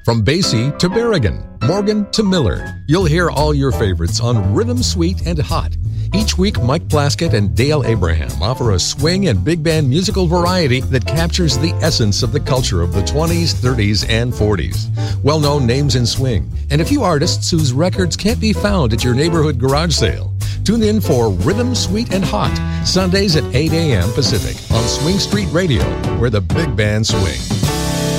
From Basie to Berrigan, Morgan to Miller, you'll hear all your favorites on Rhythm Sweet and Hot. Each week, Mike Plaskett and Dale Abraham offer a swing and big band musical variety that captures the essence of the culture of the 20s, 30s, and 40s. Well-known names in swing, and a few artists whose records can't be found at your neighborhood garage sale. Tune in for Rhythm Sweet and Hot, Sundays at 8 a.m. Pacific on Swing Street Radio, where the big band swings.